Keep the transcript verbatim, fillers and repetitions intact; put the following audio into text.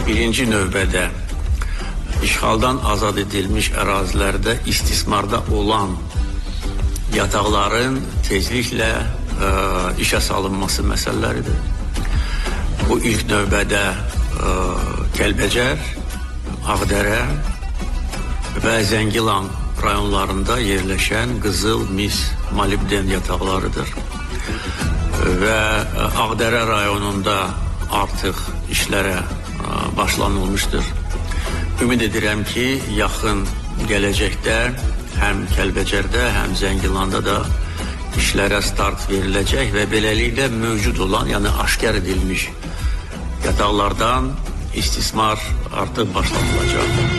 birinci növbədə işğaldan azad edilmiş ərazilərdə istismarda olan yataqların tezliklə ə, işə salınması məsələləridir. Bu ilk növbədə ə, Kəlbəcər, Ağdərə və Zəngilan rayonlarında yerləşən qızıl, mis, molibden yataqlarıdır. Və Ağdərə rayonunda artıq işlərə ə, başlanılmışdır. Ümid edirəm ki, yaxın gələcəkdə həm Kəlbəcərdə, həm Zəngilanda da işlərə start veriləcək və beləliklə mövcud olan, yəni aşkar edilmiş yataqlardan istismar artıq başlanılacaq.